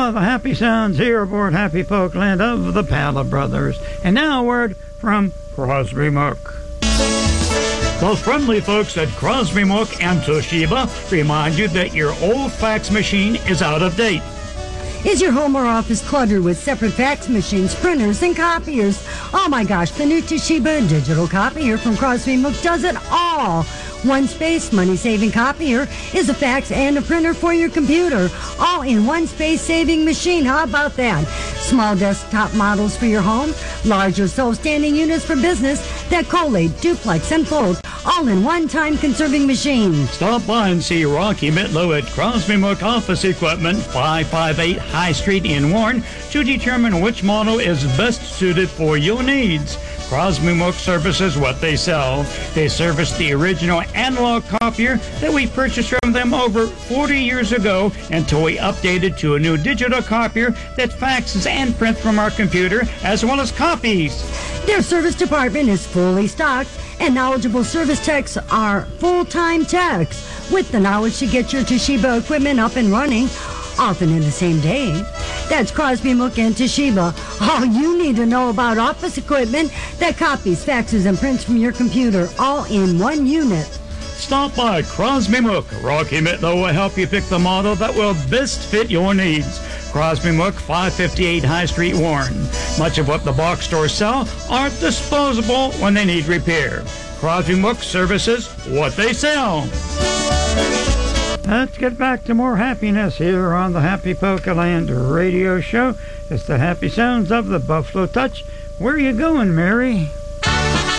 the happy sounds here aboard Happy Folkland of the Pala Brothers. And now a word from Crosby Mook. The friendly folks at Crosby Mook and Toshiba remind you that your old fax machine is out of date. Is your home or office cluttered with separate fax machines, printers, and copiers? Oh my gosh, the new Toshiba digital copier from Crosby Mook does it all. One space, money-saving copier is a fax and a printer for your computer, all in one space-saving machine. How about that? Small desktop models for your home, larger self-standing units for business that collate, duplex, and fold, all in one time-conserving machine. Stop by and see Rocky Mitlow at Crosby Mook Office Equipment, 558 High Street in Warren, to determine which model is best suited for your needs. Crosby Mook services what they sell. They service the original analog copier that we purchased from them over 40 years ago until we updated to a new digital copier that faxes and prints from our computer as well as copies. Their service department is fully stocked, and knowledgeable service techs are full-time techs with the knowledge to get your Toshiba equipment up and running, often in the same day. That's Crosby Mook and Toshiba. All you need to know about office equipment that copies, faxes, and prints from your computer, all in one unit. Stop by Crosby Mook. Rocky Mitlow will help you pick the model that will best fit your needs. Crosby Mook, 558 High Street, Warren. Much of what the box stores sell aren't disposable when they need repair. Crosby Mook services what they sell. Let's get back to more happiness here on the Happy Polkaland radio show. It's the happy sounds of the Buffalo Touch. Where are you going, Mary?